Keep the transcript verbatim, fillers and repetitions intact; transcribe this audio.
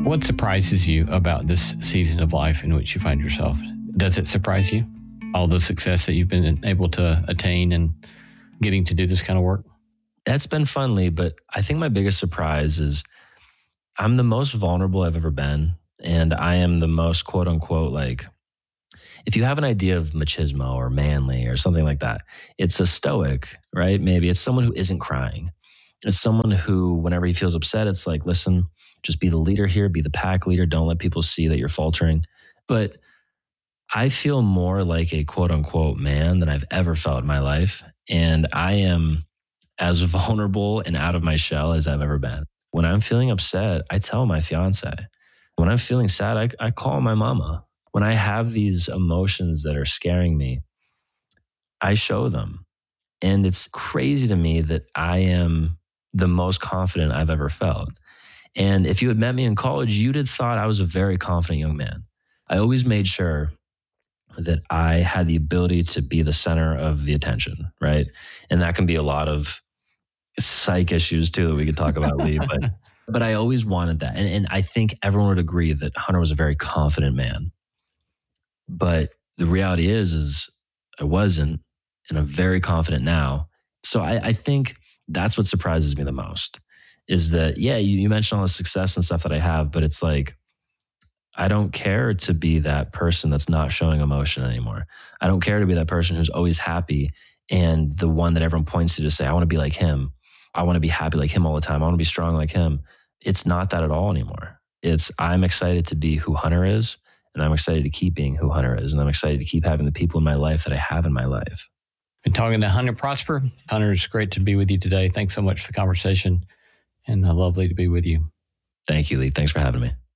What surprises you about this season of life in which you find yourself? Does it surprise you? All the success that you've been able to attain and getting to do this kind of work? That's been fun, Lee, but I think my biggest surprise is I'm the most vulnerable I've ever been. And I am the most quote unquote, like, if you have an idea of machismo or manly or something like that, it's a stoic, right? Maybe it's someone who isn't crying. It's someone who, whenever he feels upset, it's like, listen, just be the leader here, be the pack leader. Don't let people see that you're faltering. But I feel more like a quote unquote man than I've ever felt in my life. And I am as vulnerable and out of my shell as I've ever been. When I'm feeling upset, I tell my fiance. When I'm feeling sad, I, I call my mama. When I have these emotions that are scaring me, I show them. And it's crazy to me that I am the most confident I've ever felt. And if you had met me in college, you'd have thought I was a very confident young man. I always made sure that I had the ability to be the center of the attention, right? And that can be a lot of psych issues too that we could talk about, Lee. But but I always wanted that. And, and I think everyone would agree that Hunter was a very confident man. But the reality is, is I wasn't, and I'm very confident now. So I, I think that's what surprises me the most is that, yeah, you, you mentioned all the success and stuff that I have, but it's like, I don't care to be that person that's not showing emotion anymore. I don't care to be that person who's always happy and the one that everyone points to to say, I want to be like him. I want to be happy like him all the time. I want to be strong like him. It's not that at all anymore. It's I'm excited to be who Hunter is, and I'm excited to keep being who Hunter is, and I'm excited to keep having the people in my life that I have in my life. Been talking to Hunter Prosper. Hunter, it's great to be with you today. Thanks so much for the conversation, and uh, lovely to be with you. Thank you, Lee. Thanks for having me.